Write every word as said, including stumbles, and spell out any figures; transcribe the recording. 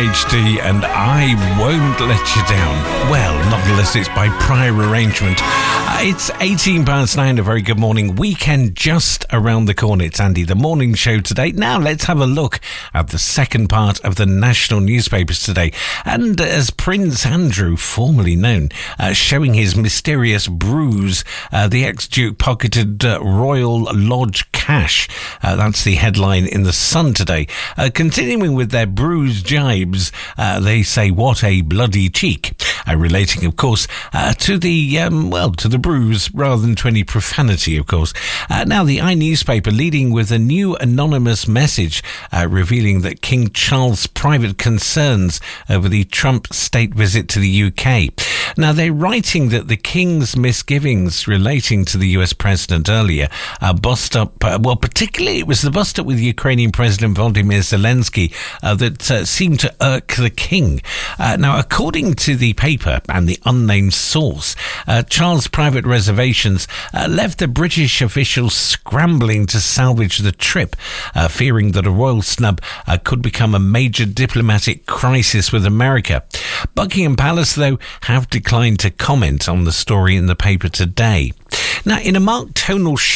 H D and I Won't Let You Down. Well, not unless it's by prior arrangement. Uh, it's eighteen past nine, a very good morning. Weekend just around the corner. It's Andy, the morning show today. Now let's have a look at the second part of the national newspapers today. And as Prince Andrew, formerly known, uh, showing his mysterious bruise, uh, the ex-Duke pocketed uh, Royal Lodge cash. Uh, that's the headline in The Sun today. Uh, continuing with their bruise jibes, uh, they say, what a bloody cheek. Uh, relating, of course, uh, to the, um, well, to the bruise rather than to any profanity, of course. Uh, now, the iNewspaper leading with a new anonymous message uh, revealing that King Charles' private concerns over the Trump state visit to the U K. Now, they're writing that the King's misgivings relating to the U S president earlier uh, bust up, uh, well, particularly it was the bust up with Ukrainian President Volodymyr Zelensky uh, that uh, seemed to irk the King. Uh, now, according to the paper and the unnamed source, uh, Charles' private reservations uh, left the British officials scrambling to salvage the trip, uh, fearing that a royal snub uh, could become a major diplomatic crisis with America. Buckingham Palace, though, have declined to comment on the story in the paper today. Now, in a marked tonal